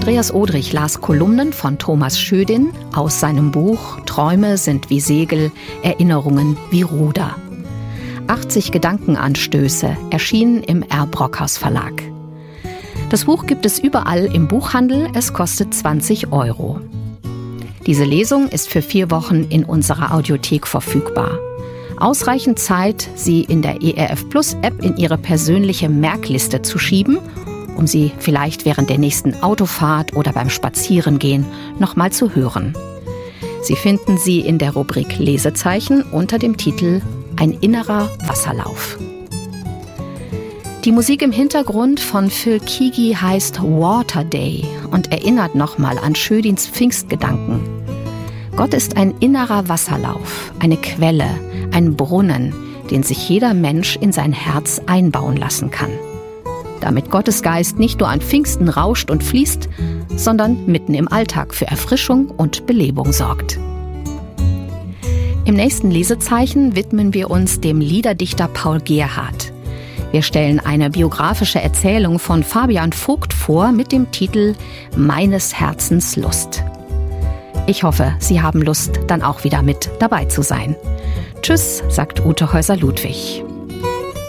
Andreas Odrich las Kolumnen von Thomas Schödin aus seinem Buch »Träume sind wie Segel, Erinnerungen wie Ruder«. 80 Gedankenanstöße erschienen im R. Brockhaus Verlag. Das Buch gibt es überall im Buchhandel, es kostet 20 €. Diese Lesung ist für 4 Wochen in unserer Audiothek verfügbar. Ausreichend Zeit, sie in der ERF Plus App in Ihre persönliche Merkliste zu schieben, um sie vielleicht während der nächsten Autofahrt oder beim Spazierengehen nochmal zu hören. Sie finden sie in der Rubrik Lesezeichen unter dem Titel »Ein innerer Wasserlauf«. Die Musik im Hintergrund von Phil Keaggy heißt Water Day und erinnert nochmal an Schödins Pfingstgedanken. Gott ist ein innerer Wasserlauf, eine Quelle, ein Brunnen, den sich jeder Mensch in sein Herz einbauen lassen kann. Damit Gottes Geist nicht nur an Pfingsten rauscht und fließt, sondern mitten im Alltag für Erfrischung und Belebung sorgt. Im nächsten Lesezeichen widmen wir uns dem Liederdichter Paul Gerhardt. Wir stellen eine biografische Erzählung von Fabian Vogt vor mit dem Titel »Meines Herzens Lust«. Ich hoffe, Sie haben Lust, dann auch wieder mit dabei zu sein. Tschüss, sagt Ute Häuser-Ludwig.